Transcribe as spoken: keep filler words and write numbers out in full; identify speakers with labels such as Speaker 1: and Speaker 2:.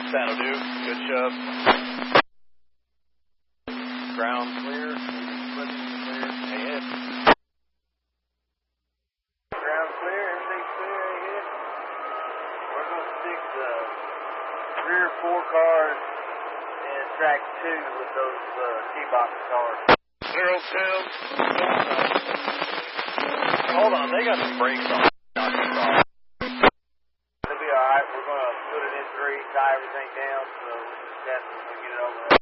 Speaker 1: That'll do. Good shove. Ground clear. Clear. Ahead.
Speaker 2: Ground clear. Everything's clear ahead. We're going to stick the rear four cars and track two with those uh, T-box cars.
Speaker 1: Zero ten. Hold on, they got some brakes on.
Speaker 2: It'll be alright. We're going to put it in three, tie everything down so we can test it when we get it over there.